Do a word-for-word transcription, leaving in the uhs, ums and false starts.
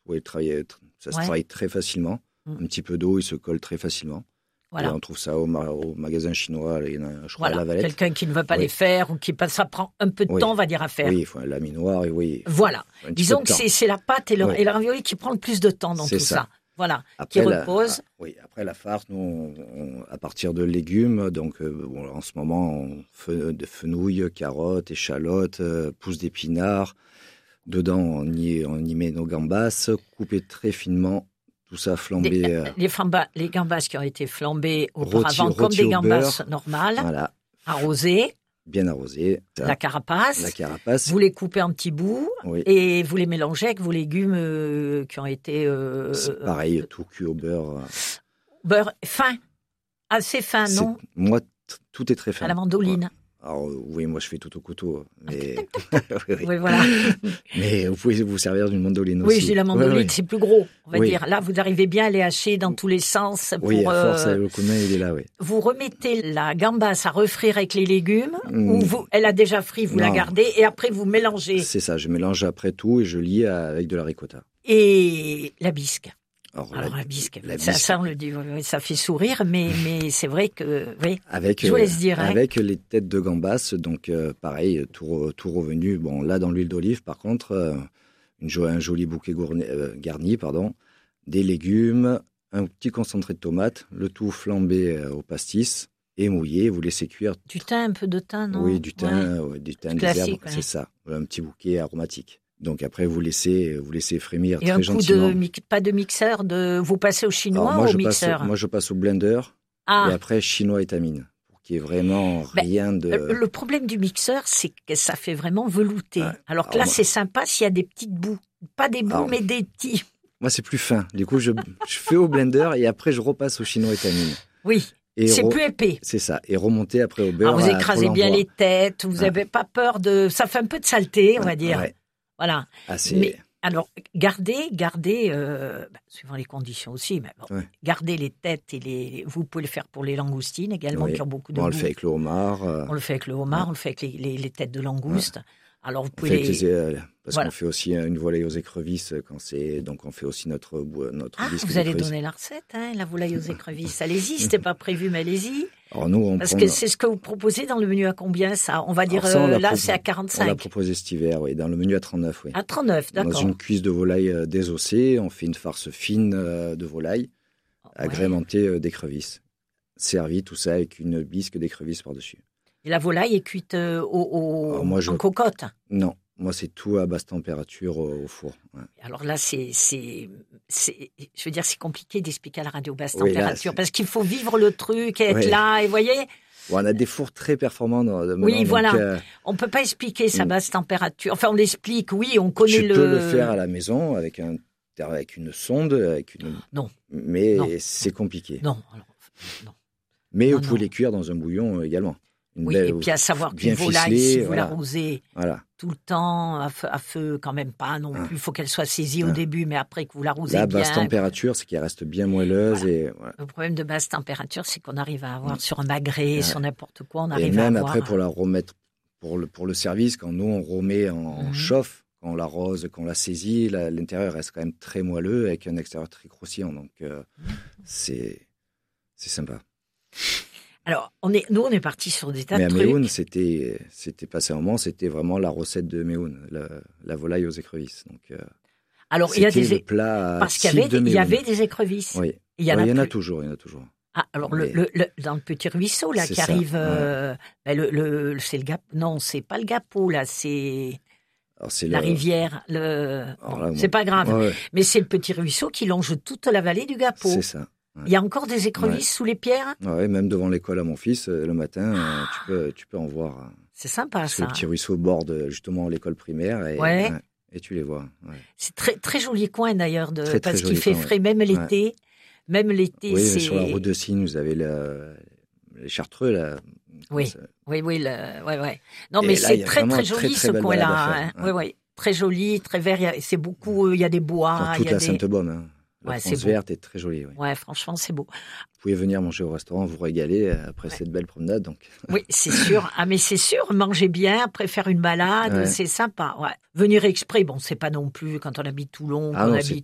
pouvez travailler, ça se ouais. travaille très facilement. Mmh. Un petit peu d'eau, il se colle très facilement. Voilà. Et on trouve ça au, ma- au magasin chinois, il y en a, je crois, voilà. à la Valette. Quelqu'un qui ne veut pas oui. les faire ou qui ça prend un peu de oui. temps, on va dire, à faire. Oui, il faut un laminoir et oui. Voilà. Disons que c'est, c'est la pâte et le, oui. et le ravioli qui prend le plus de temps dans c'est tout ça. ça. Voilà. Après, qui la, repose. ah, oui, après la farce, nous, on, on, à partir de légumes, donc euh, bon, en ce moment, on fait de fenouil, carottes, échalotes, euh, pousses d'épinards. Dedans, on y, on y met nos gambas, coupées très finement. Tout ça flambé. Des, euh, les, fambas, les gambas qui ont été flambées auparavant, rôti, comme rôti des gambas beurre, normales, voilà. arrosées. Bien arrosées. La carapace. La carapace. Vous les coupez en petits bouts oui. et vous les mélangez avec vos légumes euh, qui ont été. Euh, C'est pareil, tout cuit au beurre. Beurre fin, assez fin, c'est, non? Moi, t- tout est très fin. À la mandoline. Ouais. Alors, oui, moi je fais tout au couteau. Mais... oui, oui. oui, voilà. Mais vous pouvez vous servir d'une mandoline oui, aussi. Oui, j'ai la mandoline, ouais, ouais. C'est plus gros, on va oui. dire. Là, vous arrivez bien à les hacher dans tous les sens. Pour, oui, à force, euh... le coup de main, il est là, oui. Vous remettez la gambasse à refrire avec les légumes, mmh. ou vous, elle a déjà frit, vous non. la gardez, et après vous mélangez. C'est ça, je mélange après tout et je lie avec de la ricotta. Et la bisque. Alors, Alors la, la bisque, la ça, bisque. ça, on le dit, ça fait sourire, mais, mais c'est vrai que, oui, avec, je vous laisse dire. Euh, hein. Avec les têtes de gambas, donc euh, pareil, tout, tout revenu. Bon, là, dans l'huile d'olive, par contre, euh, une, un joli bouquet gourni, euh, garni, pardon, des légumes, un petit concentré de tomates, le tout flambé euh, au pastis et mouillé. Vous laissez cuire. Du thym, un peu de thym, non? Oui, du thym, ouais. ouais, du thym, du des herbes, ouais. c'est ça. Un petit bouquet aromatique. Donc après, vous laissez, vous laissez frémir et très un coup gentiment. De, pas de mixeur, de, vous passez au chinois Alors, moi, ou au je mixeur passe, Moi, je passe au blender ah. et après chinois étamine, pour qu'il n'y ait vraiment ben, rien de... Le problème du mixeur, c'est que ça fait vraiment velouter. Ouais. Alors que alors là, moi... c'est sympa s'il y a des petites bouts. Pas des bouts, alors, mais des petits... Moi, c'est plus fin. Du coup, je, je fais au blender et après, je repasse au chinois étamine. Oui. Et c'est re... plus épais. C'est ça. Et remonter après au beurre. Alors vous écrasez bien les têtes, vous n'avez ouais. pas peur de... Ça fait un peu de saleté, on va dire. Ouais. Voilà. Ah, c'est... Mais alors, gardez, gardez, euh, bah, suivant les conditions aussi, mais bon, ouais. gardez les têtes et les. Vous pouvez le faire pour les langoustines également, oui. qui ont beaucoup de bon, goût. On le fait avec le homard. Euh... On le fait avec le homard, ouais. on le fait avec les, les, les têtes de langouste. Ouais. Alors vous pouvez les... les... euh, parce voilà. qu'on fait aussi une volaille aux écrevisses quand c'est donc on fait aussi notre notre ah, bisque vous allez donner la recette, hein, la volaille aux écrevisses. Allez-y, c'était pas prévu, mais allez-y. Alors nous, on parce prend... que c'est ce que vous proposez dans le menu à combien ça? On va dire ça, on euh, là, pro... c'est à quarante-cinq. On l'a proposé cet hiver, oui, dans le menu à trente-neuf, oui. À trente-neuf, d'accord. Dans une cuisse de volaille désossée, on fait une farce fine de volaille, ouais. agrémentée d'écrevisses. Servi tout ça avec une bisque d'écrevisses par-dessus. Et la volaille est cuite euh, au, au... Alors, moi, je... en cocotte? Non. Moi, c'est tout à basse température au, au four. Ouais. Alors là, c'est, c'est, c'est, je veux dire, c'est compliqué d'expliquer à la radio basse oui, température là, parce qu'il faut vivre le truc, être oui. là, et voyez. Bon, on a des fours très performants. Dans, oui, donc, voilà. Euh, on peut pas expliquer sa basse température. Enfin, on l'explique. Oui, on connaît tu le. Tu peux le faire à la maison avec un, avec une sonde, avec une. Non. Mais non. c'est compliqué. Non. Alors, non. Mais non, vous pouvez non. les cuire dans un bouillon également. Une oui, belle, et puis à savoir qu'une volaille, ficelée, si vous voilà. l'arrosez voilà. tout le temps, à feu, à feu quand même pas non plus, il faut qu'elle soit saisie ah. au début, mais après que vous l'arrosez La bien. basse température, c'est qu'elle reste bien moelleuse. Voilà. Et, voilà. Le problème de basse température, c'est qu'on arrive à avoir mmh. sur un magret, ouais. sur n'importe quoi, on arrive et même à avoir... après, pour la remettre, pour le, pour le service, quand nous, on remet en mmh. chauffe, quand on l'arrose, quand on la saisit, la, l'intérieur reste quand même très moelleux, avec un extérieur très croustillant, donc euh, mmh. c'est, c'est sympa. Alors, on est, nous, on est partis sur des tas Mais de trucs. Mais à Méhoun, c'était, c'était passé un moment, c'était vraiment la recette de Méhoun, la, la volaille aux écrevisses. Donc, euh, alors, il y a des plats parce qu'il y avait, il y avait des écrevisses. Oui. Il y en, ouais, a, il y en a plus. toujours, il y en a toujours. Ah, alors Mais... le, le, le, dans le petit ruisseau là c'est qui ça. arrive, ouais. euh, ben, le, le, c'est le gap. Non, c'est pas le Gapo là, c'est. Alors, c'est la le... rivière. Le... Bon, là, c'est moi... pas grave, ouais, ouais. mais c'est le petit ruisseau qui longe toute la vallée du Gapo. C'est ça. Ouais. Il y a encore des écrevisses ouais. sous les pierres. Oui, même devant l'école à mon fils, le matin, ah. tu peux, tu peux en voir. C'est sympa parce ça. Que le petit ruisseau borde justement l'école primaire et, ouais. Ouais, et tu les vois. Ouais. C'est très très joli coin d'ailleurs de très, parce très qu'il fait coin, frais ouais. même l'été, ouais. même l'été. Oui, c'est... sur la route de Signe, vous avez le, les Chartreux là. Oui, ça... oui, oui, le... ouais, ouais. Non, et mais là, c'est très très joli très, très ce coin-là. Hein. Ouais. Oui, oui, très joli, très vert. C'est beaucoup. Il y a des bois. Sur toute il y a la des... Sainte-Baume. Hein. La ouais, France verte est très jolie. Oui. Ouais, franchement, c'est beau. Vous pouvez venir manger au restaurant, vous régaler après ouais. cette belle promenade. Donc. Oui, c'est sûr. Ah, mais c'est sûr, manger bien, après faire une balade, ouais. c'est sympa. Ouais. Venir exprès, bon, c'est pas non plus quand on habite Toulon, ah qu'on non, habite